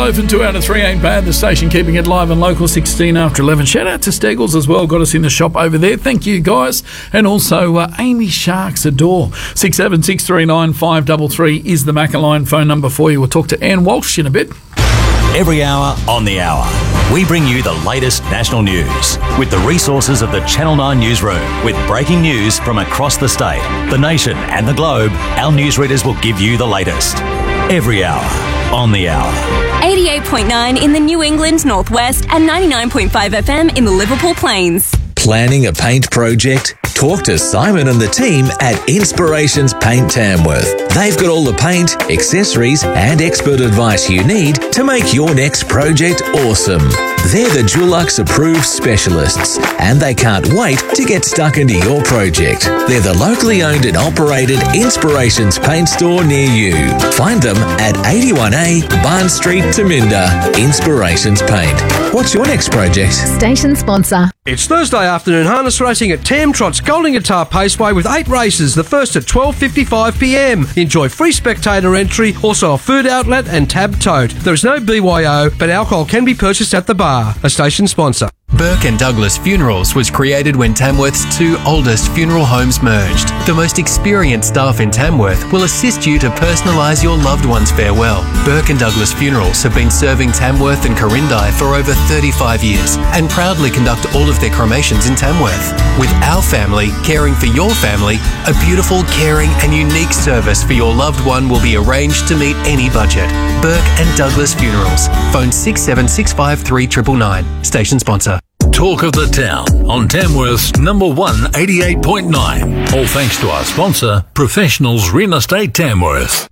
Loaf and 2 out of 3 ain't bad. The station keeping it live and local, 16 after 11. Shout out to Steggles as well. Got us in the shop over there. Thank you, guys. And also Amy Sharks Adore. 67639 533 is the Macca line phone number for you. We'll talk to Ann Walsh in a bit. Every hour on the hour, we bring you the latest national news with the resources of the Channel 9 newsroom. With breaking news from across the state, the nation and the globe, our newsreaders will give you the latest. Every hour on the hour. 88.9 in the New England Northwest and 99.5 FM in the Liverpool Plains. Planning a paint project? Talk to Simon and the team at Inspirations Paint Tamworth. They've got all the paint, accessories and expert advice you need to make your next project awesome. They're the Dulux approved specialists and they can't wait to get stuck into your project. They're the locally owned and operated Inspirations Paint store near you. Find them at 81A Barnes Street, Taminda. Inspirations Paint. What's your next project? Station sponsor. It's Thursday afternoon harness racing at Tam Trot's Golden Guitar Paceway with 8 races, the first at 12:55pm. Enjoy free spectator entry, also a food outlet and tab tote. There is no BYO, but alcohol can be purchased at the bar. A station sponsor. Burke and Douglas Funerals was created when Tamworth's 2 oldest funeral homes merged. The most experienced staff in Tamworth will assist you to personalise your loved one's farewell. Burke and Douglas Funerals have been serving Tamworth and Corindai for over 35 years and proudly conduct all of their cremations in Tamworth. With our family caring for your family, a beautiful, caring and unique service for your loved one will be arranged to meet any budget. Burke and Douglas Funerals. Phone 67653 999. Station sponsor. Talk of the town on Tamworth's number 1 88.9. All thanks to our sponsor, Professionals Real Estate Tamworth.